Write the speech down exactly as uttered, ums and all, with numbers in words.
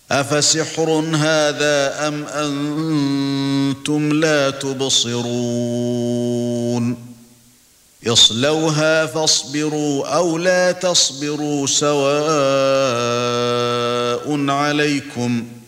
أفسحر هذا أم أنتم لا تبصرون يصلوها فاصبروا أو لا تصبروا سواء عليكم